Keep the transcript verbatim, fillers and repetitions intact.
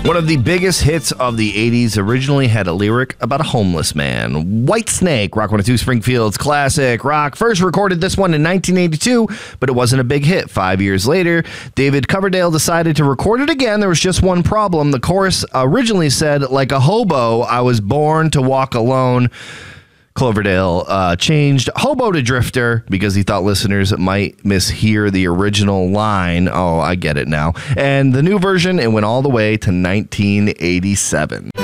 One of the biggest hits of the eighties originally had a lyric about a homeless man. Whitesnake, Rock one oh two Springfield's classic rock, first recorded this one in nineteen eighty-two, but it wasn't a big hit. Five years later, David Coverdale decided to record it again. There was just one problem. The chorus originally said, like a hobo, I was born to walk alone. Cloverdale uh, changed hobo to drifter because he thought listeners might mishear the original line. Oh, I get it now. And the new version, it went all the way to nineteen eighty-seven.